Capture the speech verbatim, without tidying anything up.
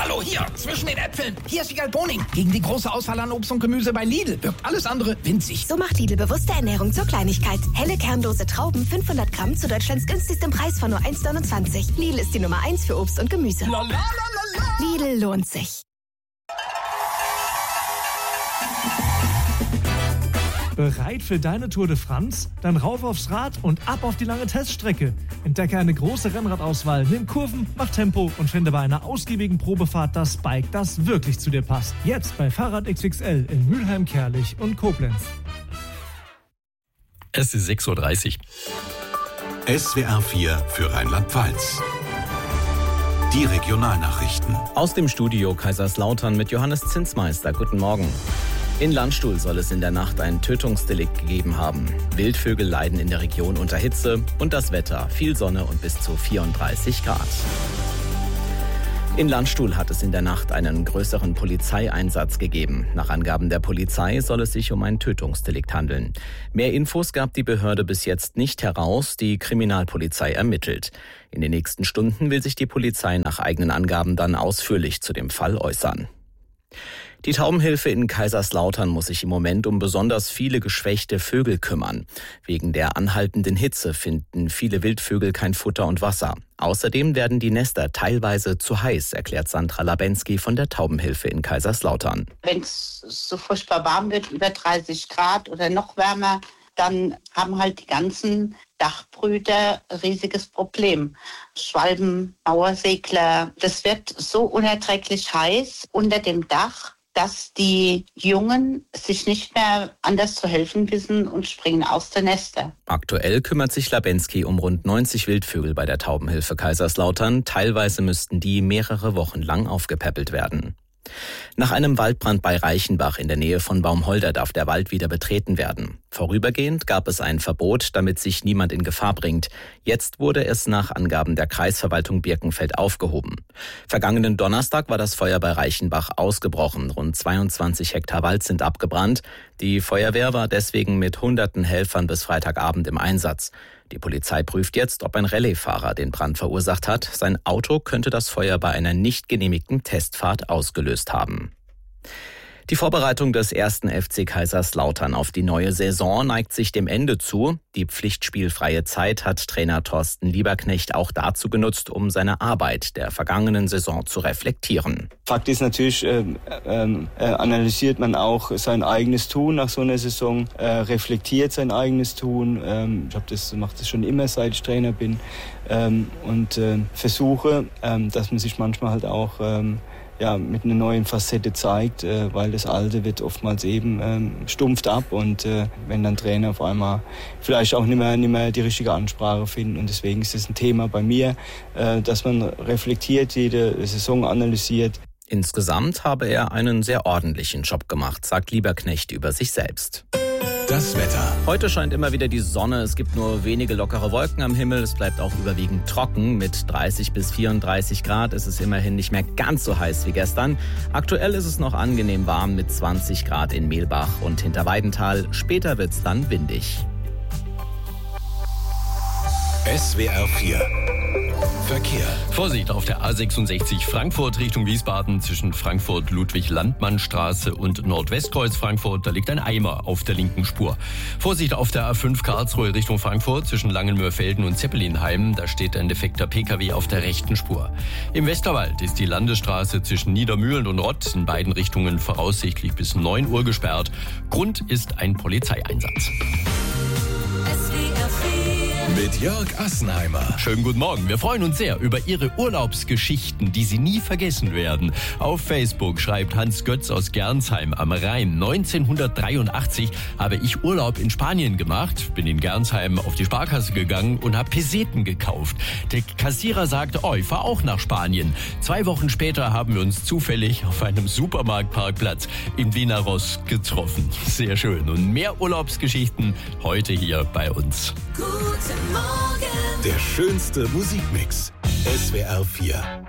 Hallo, hier, zwischen den Äpfeln. Hier ist Wiegald Boning. Gegen die große Auswahl an Obst und Gemüse bei Lidl wirkt alles andere winzig. So macht Lidl bewusste Ernährung zur Kleinigkeit. Helle kernlose Trauben, fünfhundert Gramm zu Deutschlands günstigstem Preis von nur eins neunundzwanzig. Lidl ist die Nummer eins für Obst und Gemüse. La, la, la, la, la. Lidl lohnt sich. Bereit für deine Tour de France? Dann rauf aufs Rad und ab auf die lange Teststrecke. Entdecke eine große Rennradauswahl, nimm Kurven, mach Tempo und finde bei einer ausgiebigen Probefahrt das Bike, das wirklich zu dir passt. Jetzt bei Fahrrad X X L in Mülheim, Kerlich und Koblenz. Es ist sechs Uhr dreißig. S W R vier für Rheinland-Pfalz. Die Regionalnachrichten. Aus dem Studio Kaiserslautern mit Johannes Zinsmeister. Guten Morgen. In Landstuhl soll es in der Nacht ein Tötungsdelikt gegeben haben. Wildvögel leiden in der Region unter Hitze und das Wetter, viel Sonne und bis zu vierunddreißig Grad. In Landstuhl hat es in der Nacht einen größeren Polizeieinsatz gegeben. Nach Angaben der Polizei soll es sich um ein Tötungsdelikt handeln. Mehr Infos gab die Behörde bis jetzt nicht heraus, die Kriminalpolizei ermittelt. In den nächsten Stunden will sich die Polizei nach eigenen Angaben dann ausführlich zu dem Fall äußern. Die Taubenhilfe in Kaiserslautern muss sich im Moment um besonders viele geschwächte Vögel kümmern. Wegen der anhaltenden Hitze finden viele Wildvögel kein Futter und Wasser. Außerdem werden die Nester teilweise zu heiß, erklärt Sandra Labensky von der Taubenhilfe in Kaiserslautern. Wenn es so furchtbar warm wird, über dreißig Grad oder noch wärmer, dann haben halt die ganzen Dachbrüter ein riesiges Problem. Schwalben, Mauersegler, das wird so unerträglich heiß unter dem Dach, dass die Jungen sich nicht mehr anders zu helfen wissen und springen aus den Nester. Aktuell kümmert sich Labensky um rund neunzig Wildvögel bei der Taubenhilfe Kaiserslautern. Teilweise müssten die mehrere Wochen lang aufgepäppelt werden. Nach einem Waldbrand bei Reichenbach in der Nähe von Baumholder darf der Wald wieder betreten werden. Vorübergehend gab es ein Verbot, damit sich niemand in Gefahr bringt. Jetzt wurde es nach Angaben der Kreisverwaltung Birkenfeld aufgehoben. Vergangenen Donnerstag war das Feuer bei Reichenbach ausgebrochen. Rund zweiundzwanzig Hektar Wald sind abgebrannt. Die Feuerwehr war deswegen mit hunderten Helfern bis Freitagabend im Einsatz. Die Polizei prüft jetzt, ob ein Rallye-Fahrer den Brand verursacht hat. Sein Auto könnte das Feuer bei einer nicht genehmigten Testfahrt ausgelöst haben. Die Vorbereitung des ersten F C Kaiserslautern auf die neue Saison neigt sich dem Ende zu. Die pflichtspielfreie Zeit hat Trainer Thorsten Lieberknecht auch dazu genutzt, um seine Arbeit der vergangenen Saison zu reflektieren. Fakt ist natürlich, äh, äh, analysiert man auch sein eigenes Tun nach so einer Saison, äh, reflektiert sein eigenes Tun. Ähm, ich glaube, das macht es schon immer, seit ich Trainer bin. Ähm, und äh, versuche, ähm, dass man sich manchmal halt auch ähm, ja, mit einer neuen Facette zeigt, äh, weil das Alte wird oftmals eben ähm, stumpft ab und äh, wenn dann Trainer auf einmal vielleicht auch nicht mehr, nicht mehr die richtige Ansprache finden und deswegen ist es ein Thema bei mir, äh, dass man reflektiert, jede Saison analysiert. Insgesamt habe er einen sehr ordentlichen Job gemacht, sagt Lieberknecht über sich selbst. Das Wetter. Heute scheint immer wieder die Sonne. Es gibt nur wenige lockere Wolken am Himmel. Es bleibt auch überwiegend trocken. Mit dreißig bis vierunddreißig Grad ist es immerhin nicht mehr ganz so heiß wie gestern. Aktuell ist es noch angenehm warm mit zwanzig Grad in Mehlbach und Hinterweidenthal. Später wird es dann windig. S W R vier. Verkehr. Vorsicht auf der A sechsundsechzig Frankfurt Richtung Wiesbaden zwischen Frankfurt-Ludwig-Landmann-Straße und Nordwestkreuz Frankfurt. Da liegt ein Eimer auf der linken Spur. Vorsicht auf der A fünf Karlsruhe Richtung Frankfurt zwischen Langenmörfelden und Zeppelinheim. Da steht ein defekter Pkw auf der rechten Spur. Im Westerwald ist die Landesstraße zwischen Niedermühlen und Rott in beiden Richtungen voraussichtlich bis neun Uhr gesperrt. Grund ist ein Polizeieinsatz. Mit Jörg Assenheimer. Schönen guten Morgen. Wir freuen uns sehr über Ihre Urlaubsgeschichten, die Sie nie vergessen werden. Auf Facebook schreibt Hans Götz aus Gernsheim am Rhein. neunzehnhundertdreiundachtzig habe ich Urlaub in Spanien gemacht, bin in Gernsheim auf die Sparkasse gegangen und habe Peseten gekauft. Der Kassierer sagte, oh, ich fahre auch nach Spanien. Zwei Wochen später haben wir uns zufällig auf einem Supermarktparkplatz in Wiener-Ross getroffen. Sehr schön. Und mehr Urlaubsgeschichten heute hier bei uns. Guten Morgen. Der schönste Musikmix. S W R vier.